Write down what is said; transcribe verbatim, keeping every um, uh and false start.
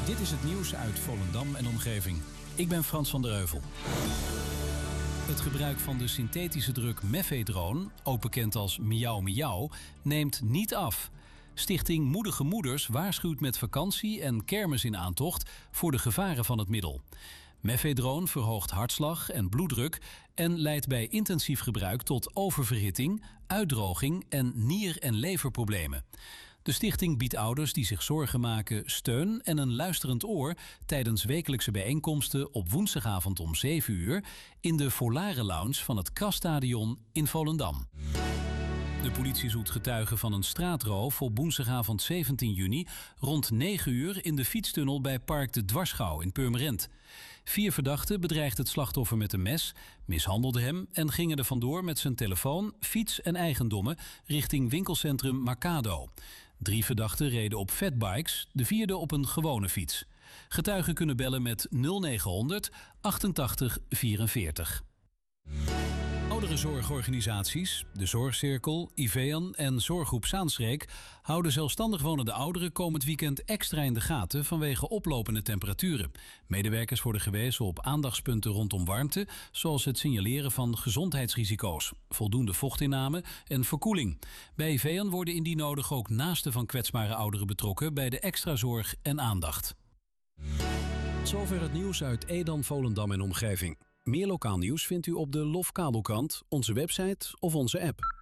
Dit is het nieuws uit Volendam en omgeving. Ik ben Frans van der Heuvel. Het gebruik van de synthetische drug mefedron, ook bekend als miauw miauw, neemt niet af. Stichting Moedige Moeders waarschuwt met vakantie en kermis in aantocht voor de gevaren van het middel. Mefedron verhoogt hartslag en bloeddruk en leidt bij intensief gebruik tot oververhitting, uitdroging en nier- en leverproblemen. De stichting biedt ouders die zich zorgen maken steun en een luisterend oor tijdens wekelijkse bijeenkomsten op woensdagavond om zeven uur in de Volare Lounge van het Krasstadion in Volendam. De politie zoekt getuigen van een straatroof op woensdagavond zeventien juni rond negen uur in de fietstunnel bij Park de Dwarsgouw in Purmerend. Vier verdachten bedreigden het slachtoffer met een mes, mishandelden hem en gingen er vandoor met zijn telefoon, fiets en eigendommen richting winkelcentrum Marcado. Drie verdachten reden op fatbikes, de vierde op een gewone fiets. Getuigen kunnen bellen met nul negen achtentachtig vierenveertig. Ouderenzorgorganisaties, de Zorgcirkel, Ivean en Zorggroep Zaanstreek houden zelfstandig wonende ouderen komend weekend extra in de gaten vanwege oplopende temperaturen. Medewerkers worden gewezen op aandachtspunten rondom warmte, zoals het signaleren van gezondheidsrisico's, voldoende vochtinname en verkoeling. Bij Ivean worden indien nodig ook naasten van kwetsbare ouderen betrokken bij de extra zorg en aandacht. Zover het nieuws uit Edam, Volendam en omgeving. Meer lokaal nieuws vindt u op de Lofkabelkrant, onze website of onze app.